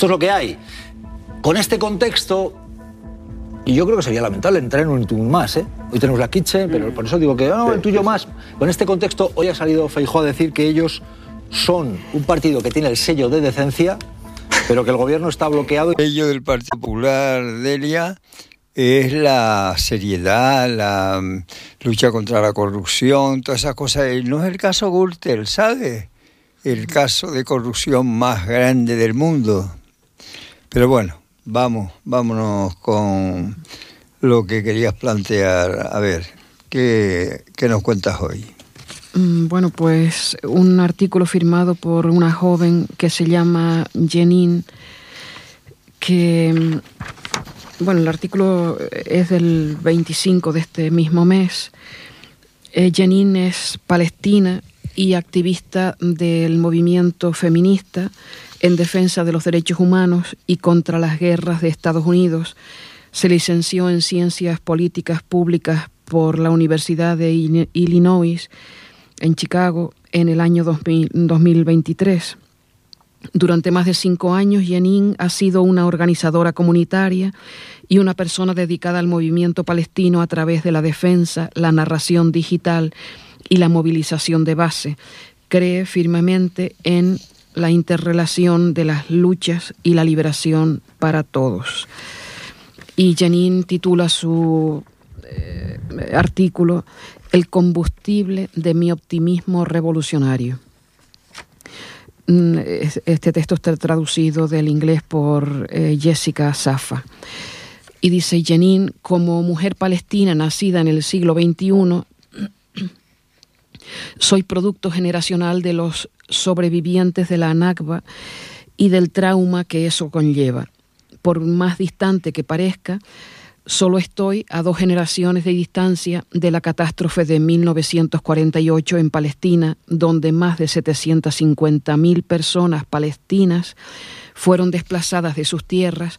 Esto es lo que hay. Con este contexto, y yo creo que sería lamentable entrar en un tuyo más, ¿eh? Hoy tenemos la Kitche, pero por eso digo que el tuyo más. Con este contexto, hoy ha salido Feijóo a decir que ellos son un partido que tiene el sello de decencia, pero que el gobierno está bloqueado. El sello del Partido Popular, Delia, es la seriedad, la lucha contra la corrupción, todas esas cosas. No es el caso Gürtel, ¿sabes? El caso de corrupción más grande del mundo. Pero bueno, vámonos con lo que querías plantear. A ver, ¿qué nos cuentas hoy? Bueno, pues un artículo firmado por una joven que se llama Jenin, que, bueno, el artículo es del 25 de este mismo mes. Jenin es palestina y activista del movimiento feminista en defensa de los derechos humanos y contra las guerras de Estados Unidos. Se licenció en Ciencias Políticas Públicas por la Universidad de Illinois en Chicago en el año 2023. Durante más de 5 años, Jenin ha sido una organizadora comunitaria y una persona dedicada al movimiento palestino a través de la defensa, la narración digital y la movilización de base. Cree firmemente en la interrelación de las luchas y la liberación para todos. Y Jenin titula su artículo "El combustible de mi optimismo revolucionario". Este texto está traducido del inglés por Jessica Safa. Y dice: Jenin, como mujer palestina nacida en el siglo XXI, soy producto generacional de los sobrevivientes de la Nakba y del trauma que eso conlleva. Por más distante que parezca, solo estoy a 2 generaciones de distancia de la catástrofe de 1948 en Palestina, donde más de 750.000 personas palestinas fueron desplazadas de sus tierras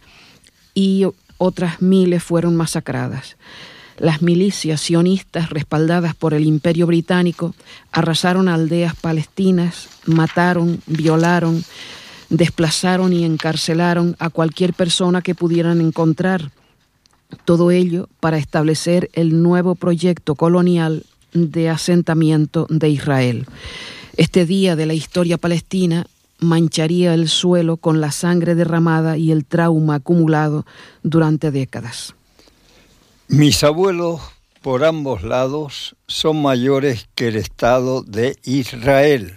y otras miles fueron masacradas. Las milicias sionistas, respaldadas por el Imperio Británico, arrasaron aldeas palestinas, mataron, violaron, desplazaron y encarcelaron a cualquier persona que pudieran encontrar. Todo ello para establecer el nuevo proyecto colonial de asentamiento de Israel. Este día de la historia palestina mancharía el suelo con la sangre derramada y el trauma acumulado durante décadas. Mis abuelos, por ambos lados, son mayores que el Estado de Israel.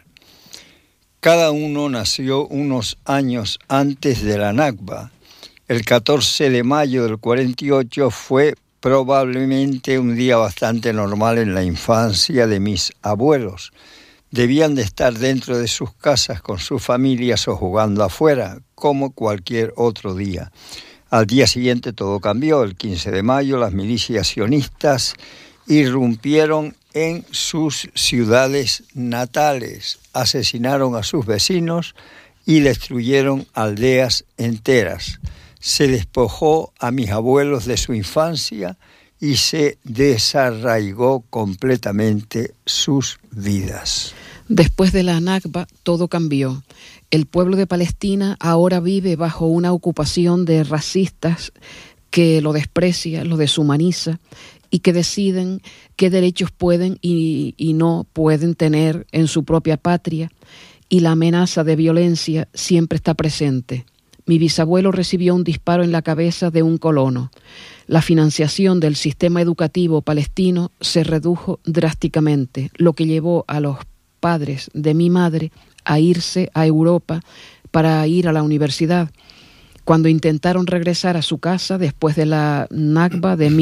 Cada uno nació unos años antes de la Nakba. El 14 de mayo del 48 fue probablemente un día bastante normal en la infancia de mis abuelos. Debían de estar dentro de sus casas con sus familias o jugando afuera, como cualquier otro día. Al día siguiente todo cambió. El 15 de mayo las milicias sionistas irrumpieron en sus ciudades natales, asesinaron a sus vecinos y destruyeron aldeas enteras. Se despojó a mis abuelos de su infancia y se desarraigó completamente sus vidas. Después de la Nakba, todo cambió. El pueblo de Palestina ahora vive bajo una ocupación de racistas que lo desprecia, lo deshumaniza y que deciden qué derechos pueden y no pueden tener en su propia patria, y la amenaza de violencia siempre está presente. Mi bisabuelo recibió un disparo en la cabeza de un colono. La financiación del sistema educativo palestino se redujo drásticamente, lo que llevó a los padres de mi madre a irse a Europa para ir a la universidad. Cuando intentaron regresar a su casa después de la Nakba de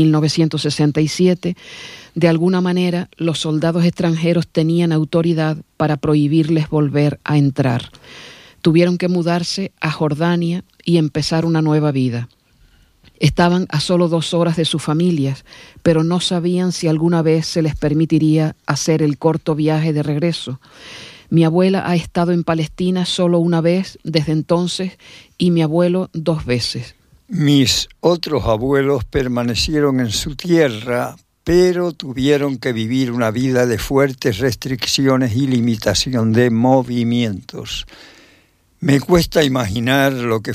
1967, de alguna manera los soldados extranjeros tenían autoridad para prohibirles volver a entrar. Tuvieron que mudarse a Jordania y empezar una nueva vida. Estaban a solo 2 horas de sus familias, pero no sabían si alguna vez se les permitiría hacer el corto viaje de regreso. Mi abuela ha estado en Palestina solo una vez desde entonces y mi abuelo 2 veces. Mis otros abuelos permanecieron en su tierra, pero tuvieron que vivir una vida de fuertes restricciones y limitación de movimientos. Me cuesta imaginar lo que